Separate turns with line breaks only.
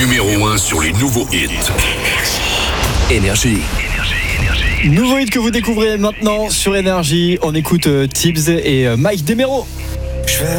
numéro 1 sur les nouveaux hits. Énergie.
Nouveau hit que vous découvrez maintenant sur Énergie. On écoute Tibbs et Mike Demero.